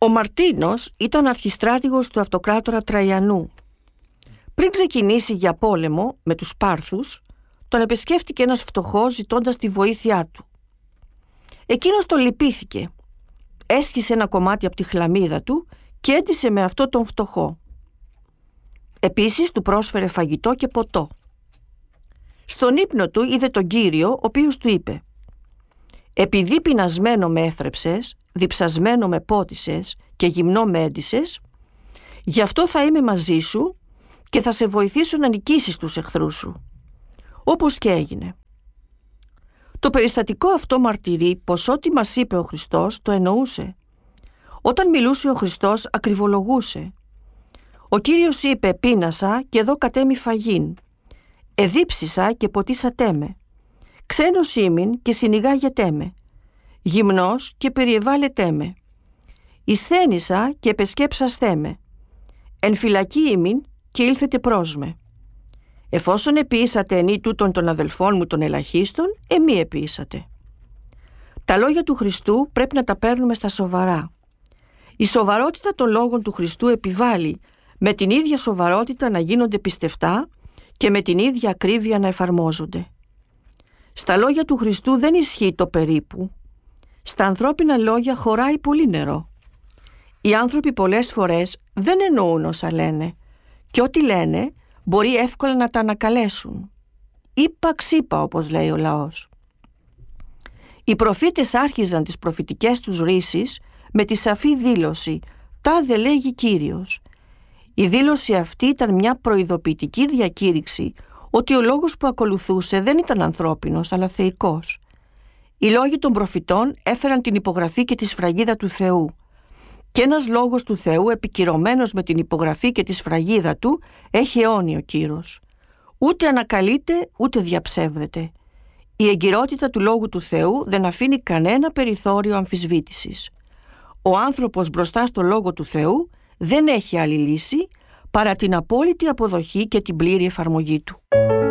Ο Μαρτίνος ήταν αρχιστράτηγος του αυτοκράτορα Τραϊανού. Πριν ξεκινήσει για πόλεμο με τους Σπάρθους, τον επισκέφτηκε ένας φτωχός ζητώντας τη βοήθειά του. Εκείνος τον λυπήθηκε. Έσχισε ένα κομμάτι από τη χλαμίδα του και έντυσε με αυτό τον φτωχό. Επίσης του πρόσφερε φαγητό και ποτό. Στον ύπνο του είδε τον Κύριο, ο οποίος του είπε: «Επειδή πεινασμένο με έθρεψες, διψασμένο με πότισες και γυμνό με έντυσες, γι' αυτό θα είμαι μαζί σου και θα σε βοηθήσω να νικήσεις τους εχθρούς σου». Όπως και έγινε. Το περιστατικό αυτό μαρτυρεί πως ό,τι μας είπε ο Χριστός το εννοούσε. Όταν μιλούσε ο Χριστός ακριβολογούσε. Ο Κύριος είπε: «Πείνασα και εδώ κατέμει φαγήν. Εδίψισα και ποτίσατέ με. Ξένος ήμην και συνηγάγετέ με. Γυμνός και περιεβάλετέ με. Ισθένησα και επεσκέψαστέ με. Εν φυλακή ήμην και ήλθετε προς με. Εφόσον επίησατε ενή τούτων των αδελφών μου των ελαχίστων, εμεί επίησατε». Τα λόγια του Χριστού πρέπει να τα παίρνουμε στα σοβαρά. Η σοβαρότητα των λόγων του Χριστού επιβάλλει με την ίδια σοβαρότητα να γίνονται πιστευτά και με την ίδια ακρίβεια να εφαρμόζονται. Στα λόγια του Χριστού δεν ισχύει το περίπου. Στα ανθρώπινα λόγια χωράει πολύ νερό. Οι άνθρωποι πολλές φορές δεν εννοούν όσα λένε και ό,τι λένε μπορεί εύκολα να τα ανακαλέσουν. Είπα ξύπα, όπως λέει ο λαός. Οι προφήτες άρχιζαν τις προφητικές τους ρίσεις με τη σαφή δήλωση «Τάδε λέγει Κύριος». Η δήλωση αυτή ήταν μια προειδοποιητική διακήρυξη ότι ο λόγος που ακολουθούσε δεν ήταν ανθρώπινος αλλά θεϊκός. Οι λόγοι των προφητών έφεραν την υπογραφή και τη σφραγίδα του Θεού. Και ένας λόγος του Θεού επικυρωμένος με την υπογραφή και τη σφραγίδα του έχει αιώνιο κύρος. Ούτε ανακαλείται ούτε διαψεύδεται. Η εγκυρότητα του λόγου του Θεού δεν αφήνει κανένα περιθώριο αμφισβήτησης. Ο άνθρωπος μπροστά στο λόγο του Θεού δεν έχει άλλη λύση παρά την απόλυτη αποδοχή και την πλήρη εφαρμογή του.